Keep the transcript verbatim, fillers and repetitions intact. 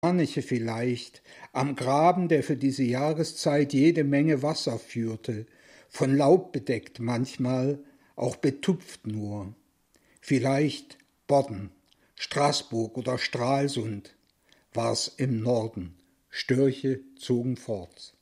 Kraniche vielleicht, am Graben, der für diese Jahreszeit jede Menge Wasser führte, von Laub bedeckt manchmal, auch betupft nur. Vielleicht Bodden, Straßburg oder Stralsund war's im Norden. Störche zogen fort.